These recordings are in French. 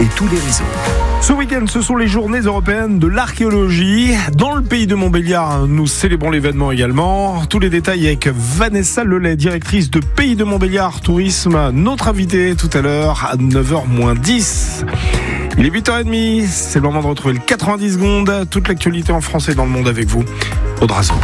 et tous les réseaux. Ce week-end, ce sont les journées européennes de l'archéologie. Dans le pays de Montbéliard, nous célébrons l'événement également. Tous les détails avec Vanessa Lelay, directrice de Pays de Montbéliard Tourisme, notre invitée tout à l'heure à 9h-10. Il est 8h30, c'est le moment de retrouver le 90 secondes. Toute l'actualité en français et dans le monde avec vous, Audrazo.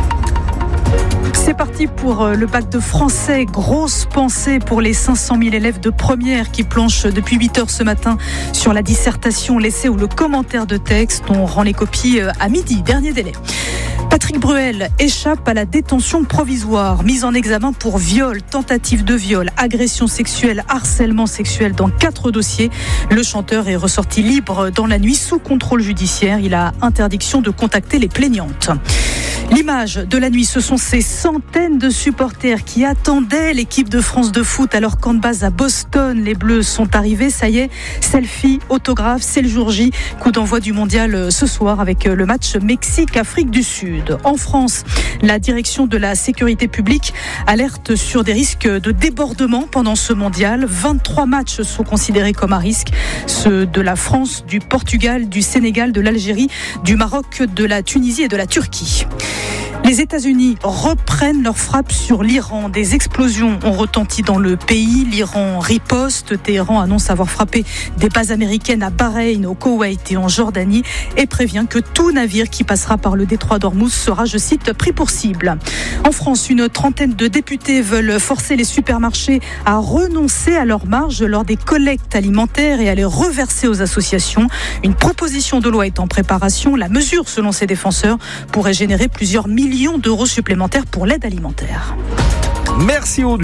C'est parti pour le bac de français. Grosse pensée pour les 500 000 élèves de première qui planchent depuis 8h ce matin sur la dissertation, l'essai ou le commentaire de texte. On rend les copies à midi, dernier délai. Patrick Bruel échappe à la détention provisoire, mise en examen pour viol, tentative de viol, agression sexuelle, harcèlement sexuel dans 4 dossiers. Le chanteur est ressorti libre dans la nuit sous contrôle judiciaire. Il a interdiction de contacter les plaignantes. L'image de la nuit, ce sont ces centaines de supporters qui attendaient l'équipe de France de foot à leur camp de base à Boston. Les Bleus sont arrivés, ça y est, selfie, autographe, c'est le jour J. Coup d'envoi du mondial ce soir avec le match Mexique-Afrique du Sud. En France, la direction de la sécurité publique alerte sur des risques de débordement pendant ce mondial. 23 matchs sont considérés comme à risque. Ceux de la France, du Portugal, du Sénégal, de l'Algérie, du Maroc, de la Tunisie et de la Turquie. Les États-Unis reprennent leur frappe sur l'Iran. Des explosions ont retenti dans le pays. L'Iran riposte. Téhéran annonce avoir frappé des bases américaines à Bahreïn, au Koweït et en Jordanie et prévient que tout navire qui passera par le détroit d'Ormuz sera, je cite, pris pour cible. En France, une trentaine de députés veulent forcer les supermarchés à renoncer à leurs marges lors des collectes alimentaires et à les reverser aux associations. Une proposition de loi est en préparation. La mesure, selon ses défenseurs, pourrait générer plusieurs millions d'euros supplémentaires pour l'aide alimentaire. Merci Aude,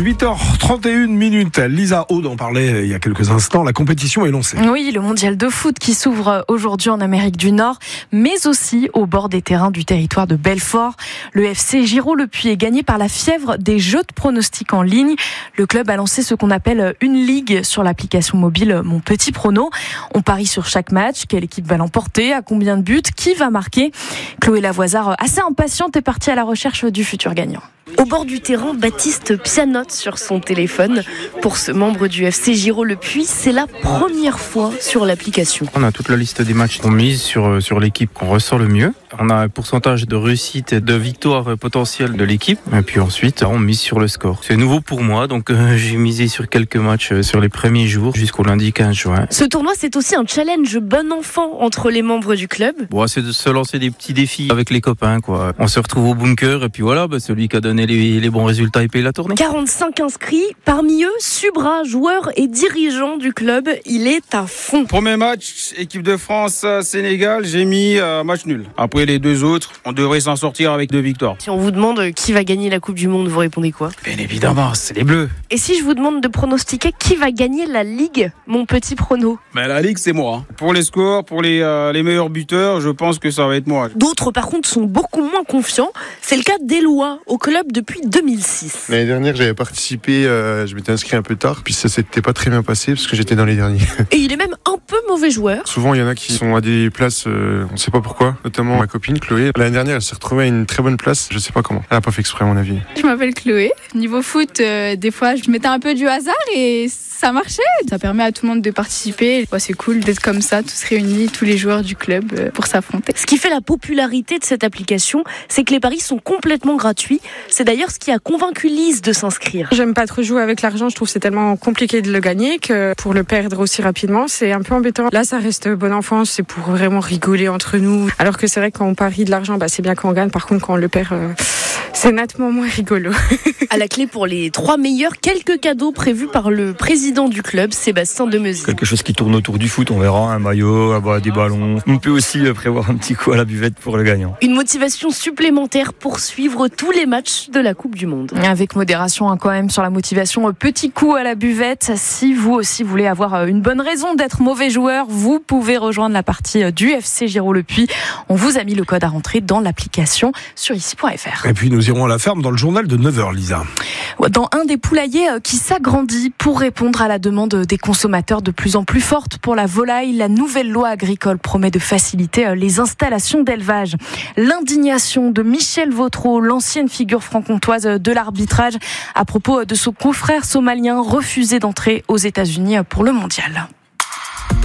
8h31. Lisa, Aude en parlait il y a quelques instants, la compétition est lancée. Oui, le mondial de foot qui s'ouvre aujourd'hui en Amérique du Nord, mais aussi au bord des terrains du territoire de Belfort. Le FC Giraud-le-Puy est gagné par la fièvre des jeux de pronostics en ligne. Le club a lancé ce qu'on appelle une ligue sur l'application mobile Mon Petit Prono. On parie sur chaque match, quelle équipe va l'emporter, à combien de buts, qui va marquer. Chloé Lavoisard, assez impatiente, est partie à la recherche du futur gagnant. Au bord du terrain, Baptiste pianote sur son téléphone. Pour ce membre du FC Giraud-le-Puy, c'est la première fois sur l'application. On a toute la liste des matchs qu'on mise sur l'équipe qu'on ressort le mieux. On a un pourcentage de réussite et de victoire potentielle de l'équipe. Et puis ensuite, on mise sur le score. C'est nouveau pour moi, donc j'ai misé sur quelques matchs sur les premiers jours jusqu'au lundi 15 juin. Ce tournoi, c'est aussi un challenge bon enfant entre les membres du club. Bon, c'est de se lancer des petits défis avec les copains, quoi. On se retrouve au bunker et puis voilà, celui qui a donné les bons résultats, il paye la tournée. 45 inscrits, parmi eux, Subra, joueur et dirigeant du club, il est à fond. Premier match, équipe de France, Sénégal, j'ai mis match nul. Après les 2 autres, on devrait s'en sortir avec 2 victoires. Si on vous demande qui va gagner la Coupe du Monde, vous répondez quoi ? Bien évidemment, c'est les Bleus. Et si je vous demande de pronostiquer qui va gagner la Ligue, Mon Petit Prono ? La Ligue, c'est moi. Pour les scores, pour les meilleurs buteurs, je pense que ça va être moi. D'autres, par contre, sont beaucoup moins confiants. C'est le cas d'Éloi, au club depuis 2006. L'année dernière, j'avais participé, je m'étais inscrit un peu tard, puis ça s'était pas très bien passé parce que j'étais dans les derniers. Et il est même un peu mauvais joueur. Souvent, il y en a qui sont à des places, on ne sait pas pourquoi, notamment ma copine Chloé. L'année dernière, elle s'est retrouvée à une très bonne place, je sais pas comment. Elle n'a pas fait exprès, à mon avis. Je m'appelle Chloé. Niveau foot, des fois, je mettais un peu du hasard et ça marchait. Ça permet à tout le monde de participer. C'est cool d'être comme ça, tous réunis, tous les joueurs du club pour s'affronter. Ce qui fait la popularité de cette application, c'est que les paris sont complètement gratuits. C'est d'ailleurs ce qui a convaincu Lise de s'inscrire. J'aime pas trop jouer avec l'argent, je trouve que c'est tellement compliqué de le gagner que pour le perdre aussi rapidement, c'est un peu embêtant. Là, ça reste bon enfant, c'est pour vraiment rigoler entre nous. Alors que c'est vrai que quand on parie de l'argent, c'est bien quand on gagne. Par contre, quand on le perd, c'est nettement moins rigolo. À la clé pour les 3 meilleurs, quelques cadeaux prévus par le président du club, Sébastien Demeuzy. Quelque chose qui tourne autour du foot, on verra, un maillot, des ballons. On peut aussi prévoir un petit coup à la buvette pour le gagnant. Une motivation supplémentaire pour suivre tous les matchs de la Coupe du Monde. Avec modération quand même sur la motivation, petit coup à la buvette. Si vous aussi voulez avoir une bonne raison d'être mauvais joueur, vous pouvez rejoindre la partie du FC Giraud-le-Puy. On vous a mis le code à rentrer dans l'application sur ici.fr. Et puis nous irons à la ferme dans le journal de 9h, Lisa. Dans un des poulaillers qui s'agrandit pour répondre à la demande des consommateurs de plus en plus forte pour la volaille, la nouvelle loi agricole promet de faciliter les installations d'élevage. L'indignation de Michel Vautreau, l'ancienne figure franc-comtoise de l'arbitrage, à propos de son confrère somalien refusé d'entrer aux États-Unis pour le mondial.